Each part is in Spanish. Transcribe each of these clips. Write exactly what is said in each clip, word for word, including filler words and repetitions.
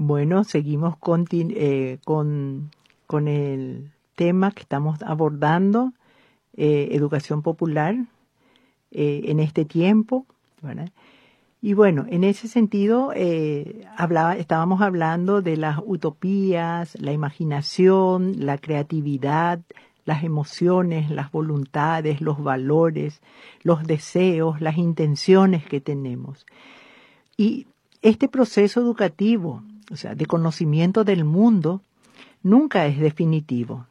Bueno, seguimos conti- eh, con, con el tema que estamos abordando, eh, educación popular, eh, en este tiempo, ¿verdad? Y bueno, en ese sentido, eh, hablaba, estábamos hablando de las utopías, la imaginación, la creatividad, las emociones, las voluntades, los valores, los deseos, las intenciones que tenemos. Y este proceso educativo, o sea, de conocimiento del mundo, nunca es definitivo.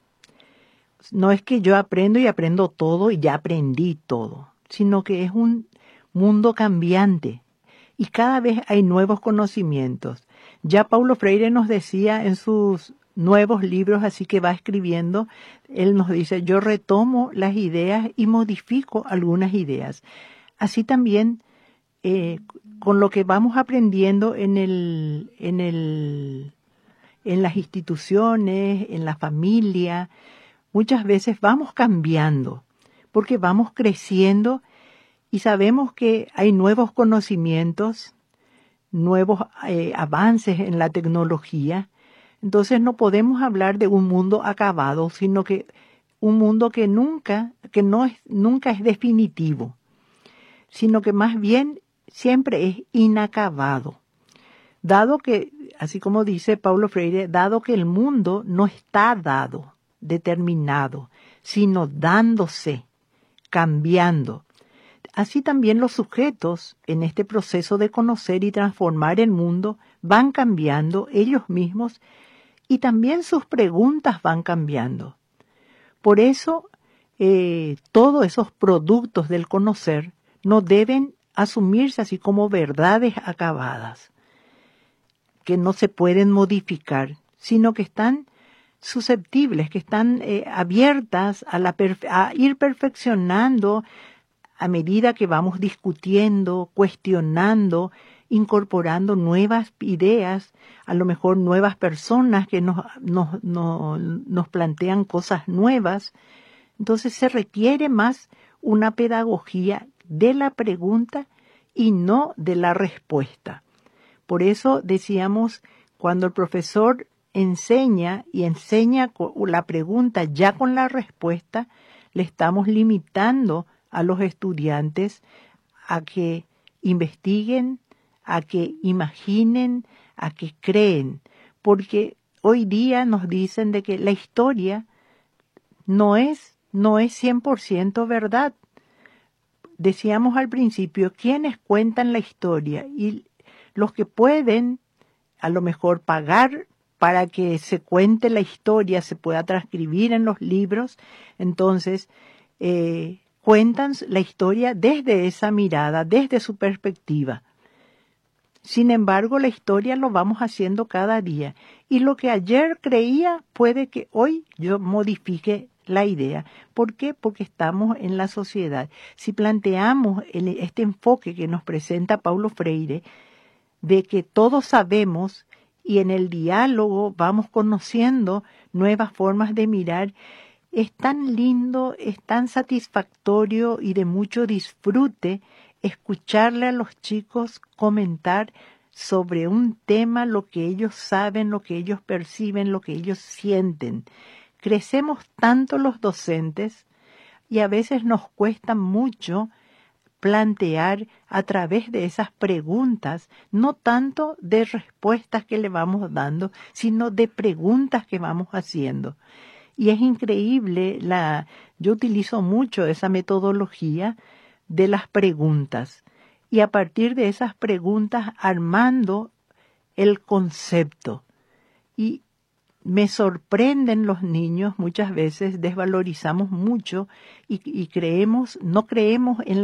No es que yo aprendo y aprendo todo y ya aprendí todo, sino que es un mundo cambiante y cada vez hay nuevos conocimientos. Ya Paulo Freire nos decía en sus nuevos libros, así que va escribiendo, él nos dice, yo retomo las ideas y modifico algunas ideas. Así también, eh, con lo que vamos aprendiendo en el, en el, en las instituciones, en la familia, muchas veces vamos cambiando, porque vamos creciendo y sabemos que hay nuevos conocimientos, nuevos eh, avances en la tecnología. Entonces no podemos hablar de un mundo acabado, sino que un mundo que nunca, que no es, nunca es definitivo, sino que más bien siempre es inacabado. Dado que, así como dice Paulo Freire, dado que el mundo no está dado, determinado, sino dándose, cambiando. Así también los sujetos en este proceso de conocer y transformar el mundo van cambiando ellos mismos y también sus preguntas van cambiando. Por eso, eh, todos esos productos del conocer no deben asumirse así como verdades acabadas, que no se pueden modificar, sino que están susceptibles, que están eh, abiertas a, la perfe- a ir perfeccionando a medida que vamos discutiendo, cuestionando, incorporando nuevas ideas, a lo mejor nuevas personas que nos, nos, nos, nos plantean cosas nuevas. Entonces se requiere más una pedagogía de la pregunta y no de la respuesta. Por eso decíamos, cuando el profesor enseña y enseña la pregunta ya con la respuesta, le estamos limitando a los estudiantes a que investiguen, a que imaginen, a que creen, porque hoy día nos dicen de que la historia no es, no es cien por ciento verdad. Decíamos al principio, ¿quiénes cuentan la historia? Y los que pueden, a lo mejor, pagar para que se cuente la historia, se pueda transcribir en los libros, entonces eh, cuentan la historia desde esa mirada, desde su perspectiva. Sin embargo, la historia lo vamos haciendo cada día. Y lo que ayer creía puede que hoy yo modifique la idea. ¿Por qué? Porque estamos en la sociedad. Si planteamos el, este enfoque que nos presenta Paulo Freire, de que todos sabemos y en el diálogo vamos conociendo nuevas formas de mirar, es tan lindo, es tan satisfactorio y de mucho disfrute escucharle a los chicos comentar sobre un tema, lo que ellos saben, lo que ellos perciben, lo que ellos sienten. Crecemos tanto los docentes y a veces nos cuesta mucho plantear a través de esas preguntas, no tanto de respuestas que le vamos dando, sino de preguntas que vamos haciendo. Y es increíble, la, yo utilizo mucho esa metodología de las preguntas. Y a partir de esas preguntas armando el concepto. Y me sorprenden los niños, muchas veces desvalorizamos mucho y, y creemos, no creemos en